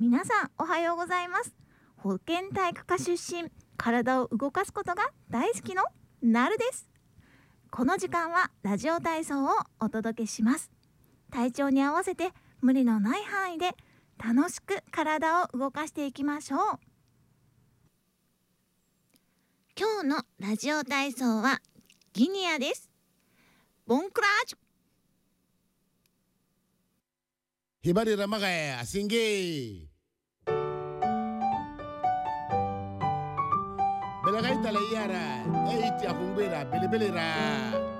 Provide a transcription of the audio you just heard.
皆さんおはようございます。保健体育科出身、体を動かすことが大好きのなるです。この時間はラジオ体操をお届けします。体調に合わせて無理のない範囲で楽しく体を動かしていきましょう。今日のラジオ体操はギニアです。ボンクラージュ Hibari ramagae asinge. Belagai talayara, eiti akumbera, belebelera.